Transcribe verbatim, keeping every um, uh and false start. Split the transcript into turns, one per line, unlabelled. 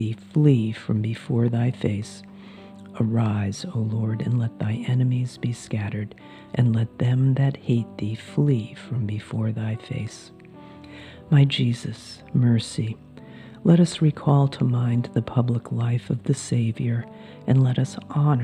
thee flee from before thy face. Arise, O Lord, and let thy enemies be scattered, and let them that hate thee flee from before thy face. My Jesus, mercy. Let us recall to mind the public life of the Savior, and let us honor